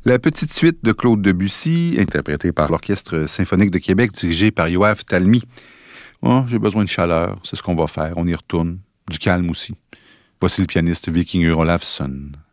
La petite suite de Claude Debussy, interprétée par l'Orchestre symphonique de Québec, dirigé par Yoav Talmy. Oh, j'ai besoin de chaleur, c'est ce qu'on va faire, on y retourne. Du calme aussi. Voici le pianiste Viking Olafsson.